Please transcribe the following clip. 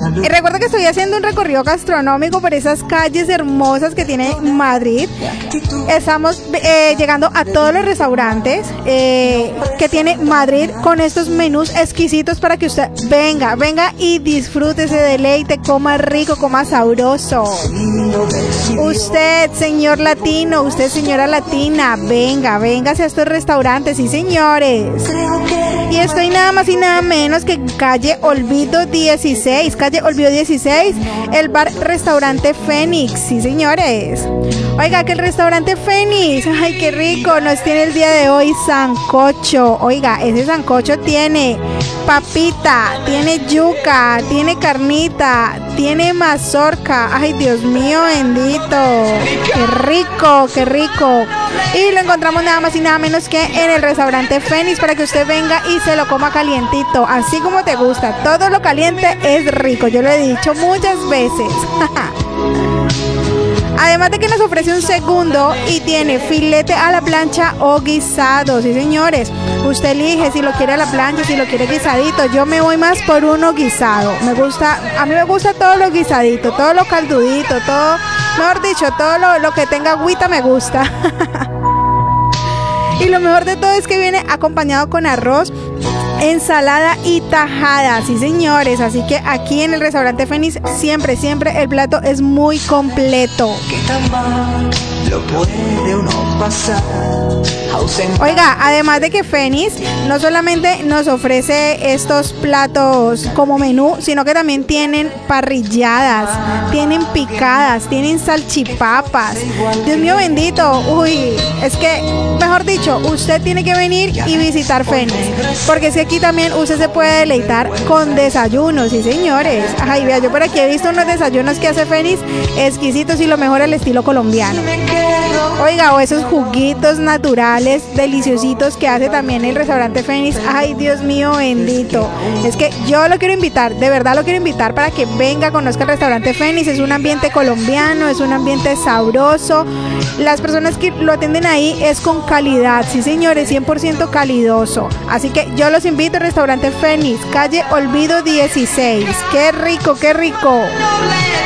Y recuerda que estoy haciendo un recorrido gastronómico por esas calles hermosas que tiene Madrid. Estamos llegando a todos los restaurantes que tiene Madrid con estos menús exquisitos para que usted venga y disfrute, se deleite, coma rico, coma sabroso. Usted, señor latino, usted, señora latina, véngase a estos restaurantes, sí, señores. Y estoy nada más y nada menos que en calle Olvido 16, el bar restaurante Fénix, sí, señores. Oiga, que el restaurante Fénix, ay, qué rico, nos tiene el día de hoy sancocho. Oiga, ese sancocho tiene papita, tiene yuca, tiene carnita, tiene mazorca. Ay, Dios mío bendito, qué rico. Y lo encontramos nada más y nada menos que en el restaurante Fénix para que usted venga y se lo coma calientito, así como te gusta. Todo lo caliente es rico, yo lo he dicho muchas veces. Además de que nos ofrece un segundo y tiene filete a la plancha o guisado, sí, señores. Usted elige si lo quiere a la plancha, si lo quiere guisadito. Yo me voy más por uno guisado. A mí me gusta todo lo guisadito, todo lo caldudito, todo, mejor dicho, todo lo que tenga agüita me gusta. Y lo mejor de todo es que viene acompañado con arroz, ensalada y tajada, sí, señores. Así que aquí en el restaurante Fénix siempre el plato es muy completo. Oiga, además de que Fénix no solamente nos ofrece estos platos como menú, sino que también tienen parrilladas, tienen picadas, tienen salchipapas. Dios mío bendito, uy, es que, mejor dicho, usted tiene que venir y visitar Fénix, porque es que aquí también usted se puede deleitar con desayunos, sí, señores. Ay, vea, yo por aquí he visto unos desayunos que hace Fénix exquisitos y lo mejor al estilo colombiano. Oiga, o esos juguitos naturales deliciositos que hace también el restaurante Fénix. Ay, Dios mío bendito, es que yo lo quiero invitar, de verdad lo quiero invitar para que venga, conozca el restaurante Fénix. Es un ambiente colombiano, es un ambiente sabroso. Las personas que lo atienden ahí es con calidad, sí, señores, 100% calidoso. Así que yo los invito al restaurante Fénix, calle Olvido 16. ¡Qué rico, qué rico!